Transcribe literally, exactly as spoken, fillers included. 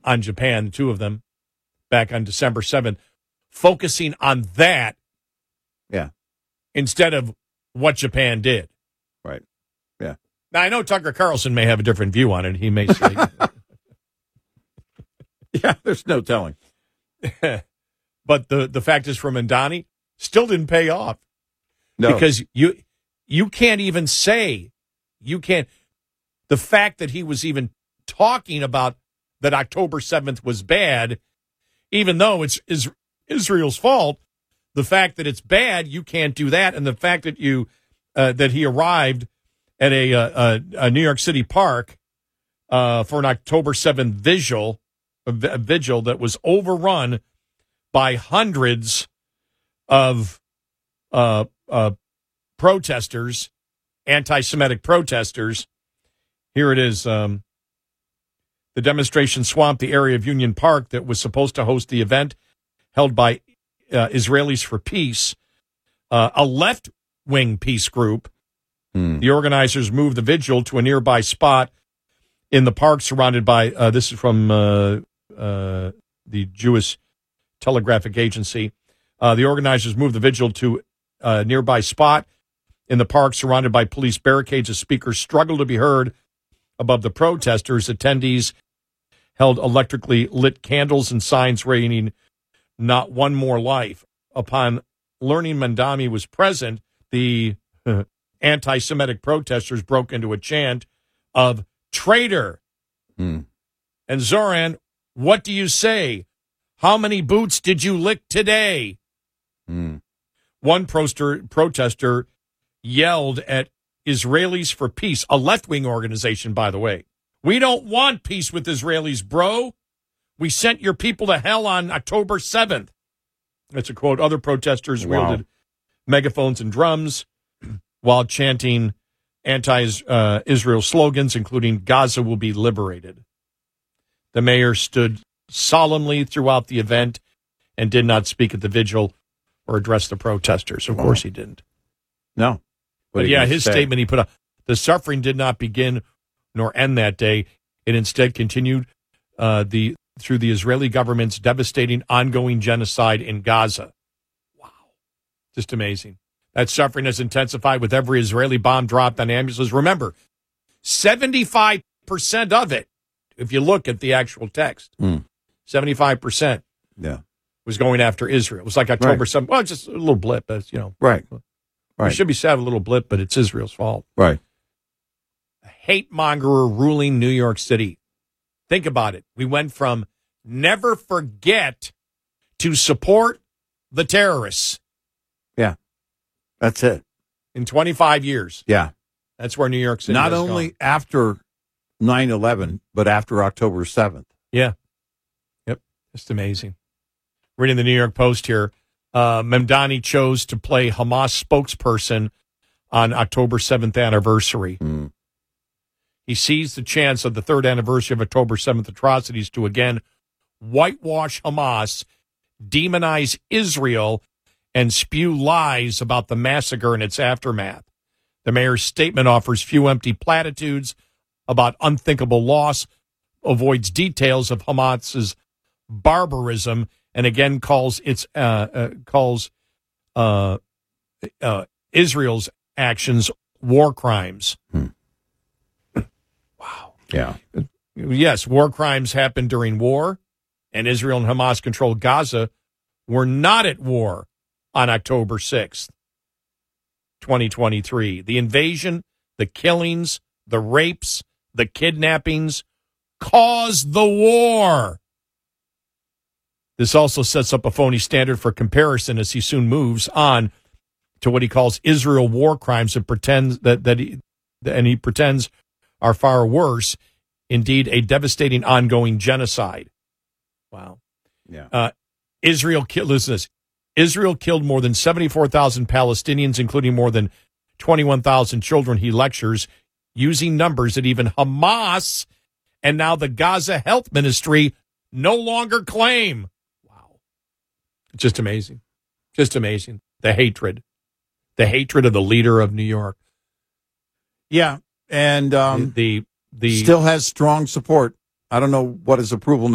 on Japan, the two of them, back on December seventh, focusing on that yeah, instead of what Japan did. right. Yeah. Now, I know Tucker Carlson may have a different view on it. He may say... yeah, there's no telling. But the, the fact is, for Mamdani, still didn't pay off. No. Because you you can't even say, you can't... The fact that he was even talking about that October seventh was bad, even though it's is Israel's fault, the fact that it's bad, you can't do that. And the fact that you uh, that he arrived at a, a, a New York City park uh, for an October seventh vigil, a, a vigil that was overrun by hundreds of uh, uh, protesters, anti-Semitic protesters. Here it is. Um, the demonstration swamped the area of Union Park that was supposed to host the event held by uh, Israelis for Peace, uh, a left-wing peace group. Hmm. The organizers moved the vigil to a nearby spot in the park surrounded by, uh, this is from uh, uh, the Jewish Telegraphic Agency. Uh, the organizers moved the vigil to a nearby spot in the park surrounded by police barricades as speakers struggled to be heard above the protesters. Attendees held electrically lit candles and signs reading, "Not one more life." Upon learning Mamdani was present, the uh, anti-Semitic protesters broke into a chant of "traitor." Hmm. And Zoran, what do you say? How many boots did you lick today? Hmm. One proster, protester yelled at Israelis for Peace, a left-wing organization, by the way. "We don't want peace with Israelis, bro. We sent your people to hell on October seventh. That's a quote. Other protesters Wow. wielded megaphones and drums while chanting anti-Israel slogans, including "Gaza will be liberated." The mayor stood solemnly throughout the event and did not speak at the vigil or address the protesters. Of wow. course he didn't. No. But, but yeah, his say? statement he put up, the suffering did not begin nor end that day. It instead continued uh, the through the Israeli government's devastating ongoing genocide in Gaza. Wow. Just amazing. That suffering has intensified with every Israeli bomb dropped on ambulances. Remember, seventy-five percent of it, if you look at the actual text, mm. seventy-five percent yeah. was going after Israel. It was like October right. seventh. Well, just a little blip, as you know. Right. Right. We should be sad a little blip, but it's Israel's fault. Right. A hate mongerer ruling New York City. Think about it. We went from never forget to support the terrorists. Yeah. That's it. In twenty-five years. Yeah. That's where New York City Not has only gone. after nine eleven, but after October seventh. Yeah. Yep. Just amazing. Reading the New York Post here. Uh, Mamdani chose to play Hamas spokesperson on October seventh anniversary. Mm. He seized the chance of the third anniversary of October seventh atrocities to again whitewash Hamas, demonize Israel, and spew lies about the massacre and its aftermath. The mayor's statement offers few empty platitudes about unthinkable loss, avoids details of Hamas's barbarism, and again calls its uh, uh, calls uh, uh, Israel's actions war crimes. Hmm. Wow. Yeah. Yes, war crimes happened during war, and Israel and Hamas-controlled Gaza were not at war on October sixth, twenty twenty-three. The invasion, the killings, the rapes, the kidnappings caused the war. This also sets up a phony standard for comparison as he soon moves on to what he calls Israel war crimes and pretends that, that he, and he pretends are far worse, indeed a devastating ongoing genocide. Wow. Yeah. Uh, Israel killed, listen to this. Israel killed more than seventy-four thousand Palestinians, including more than twenty-one thousand children, he lectures, using numbers that even Hamas and now the Gaza Health Ministry no longer claim. Wow. Just amazing. Just amazing. The hatred. The hatred of the leader of New York. Yeah, and um, the, the, the still has strong support. I don't know what his approval